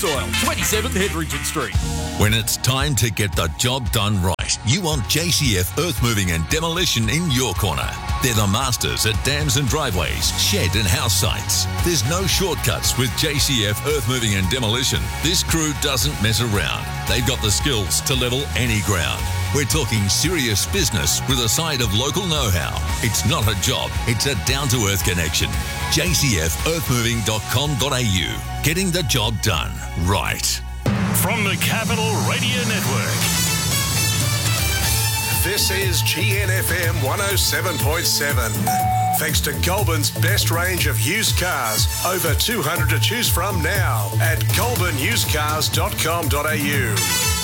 Soil, 27th Hedrington Street. When it's time to get the job done right, you want JCF Earth Moving and Demolition in your corner. They're the masters at dams and driveways, shed and house sites. There's no shortcuts with JCF Earth Moving and Demolition. This crew doesn't mess around. They've got the skills to level any ground. We're talking serious business with a side of local know-how. It's not a job, it's a down-to-earth connection. jcfearthmoving.com.au. Getting the job done right. From the Capital Radio Network. This is GNFM 107.7. Thanks to Goulburn's best range of used cars. Over 200 to choose from now at goulburnusedcars.com.au.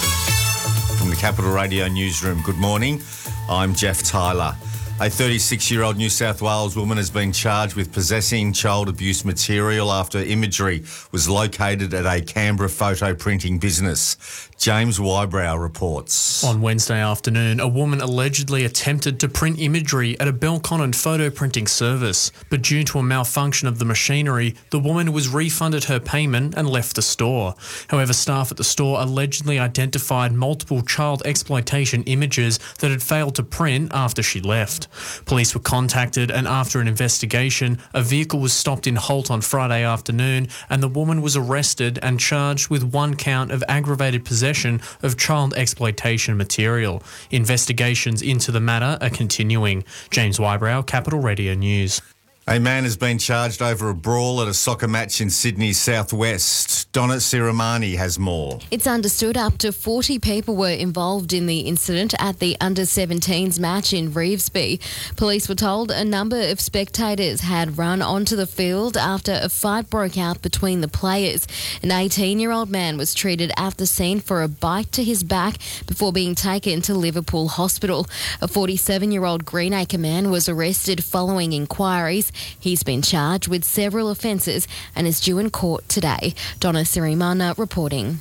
From the Capital Radio Newsroom, good morning. I'm Jeff Tyler. A 36-year-old New South Wales woman has been charged with possessing child abuse material after imagery was located at a Canberra photo printing business. James Wybrow reports. On Wednesday afternoon, a woman allegedly attempted to print imagery at a Belconnen photo printing service, but due to a malfunction of the machinery, the woman was refunded her payment and left the store. However, staff at the store allegedly identified multiple child exploitation images that had failed to print after she left. Police were contacted, and after an investigation, a vehicle was stopped in Holt on Friday afternoon, and the woman was arrested and charged with 1 count of aggravated possession of child exploitation material. Investigations into the matter are continuing. James Wybrow, Capital Radio News. A man has been charged over a brawl at a soccer match in Sydney's southwest. Donna Siramani has more. It's understood up to 40 people were involved in the incident at the under-17s match in Revesby. Police were told a number of spectators had run onto the field after a fight broke out between the players. An 18-year-old man was treated at the scene for a bite to his back before being taken to Liverpool Hospital. A 47-year-old Greenacre man was arrested following inquiries. He's been charged with several offences and is due in court today. Donna Sirimana reporting.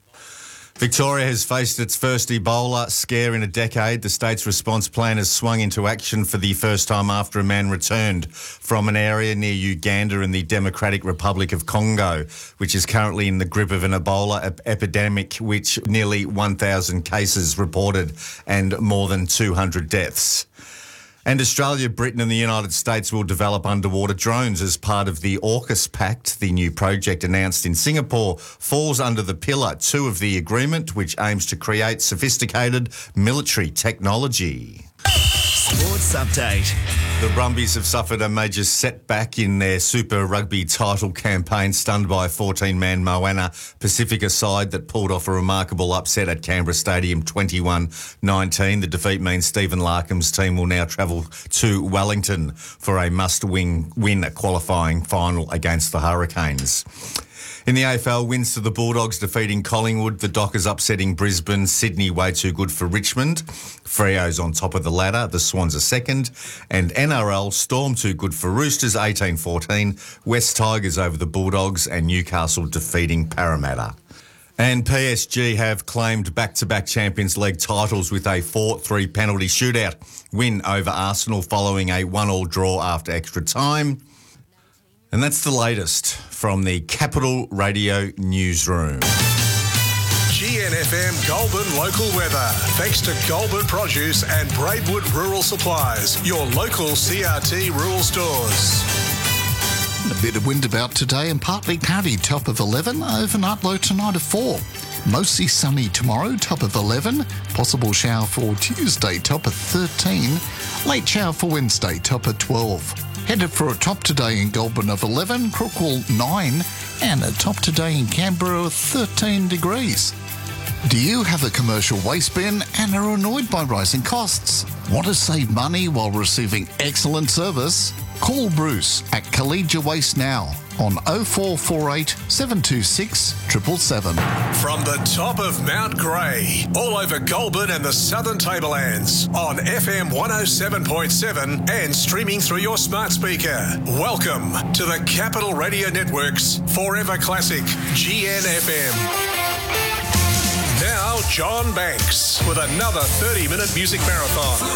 Victoria has faced its first Ebola scare in a decade. The state's response plan has swung into action for the first time after a man returned from an area near Uganda in the Democratic Republic of Congo, which is currently in the grip of an Ebola epidemic, which nearly 1,000 cases reported and more than 200 deaths. And Australia, Britain and the United States will develop underwater drones as part of the AUKUS Pact. The new project announced in Singapore falls under the Pillar 2 of the agreement, which aims to create sophisticated military technology. Sports Update. The Brumbies have suffered a major setback in their Super Rugby title campaign, stunned by a 14-man Moana Pacifica side that pulled off a remarkable upset at Canberra Stadium 21-19. The defeat means Stephen Larkham's team will now travel to Wellington for a must-win qualifying final against the Hurricanes. In the AFL, wins to the Bulldogs defeating Collingwood, the Dockers upsetting Brisbane, Sydney way too good for Richmond, Freo's on top of the ladder, the Swans are second, and NRL, Storm too good for Roosters 18-14, West Tigers over the Bulldogs and Newcastle defeating Parramatta. And PSG have claimed back-to-back Champions League titles with a 4-3 penalty shootout win over Arsenal following a 1-1 draw after extra time. And that's the latest from the Capital Radio Newsroom. GNFM Goulburn local weather. Thanks to Goulburn Produce and Braidwood Rural Supplies, your local CRT rural stores. A bit of wind about today and partly cloudy, top of 11, overnight low tonight of 4. Mostly sunny tomorrow, top of 11. Possible shower for Tuesday, top of 13. Late shower for Wednesday, top of 12. Headed for a top today in Goulburn of 11, Crookwell 9, and a top today in Canberra of 13 degrees. Do you have a commercial waste bin and are annoyed by rising costs? Want to save money while receiving excellent service? Call Bruce at Collegia Waste now on 0448 726 777. From the top of Mount Grey, all over Goulburn and the Southern Tablelands, on FM 107.7 and streaming through your smart speaker. Welcome to the Capital Radio Network's Forever Classic, GNFM. Now, John Banks with another 30-minute music marathon.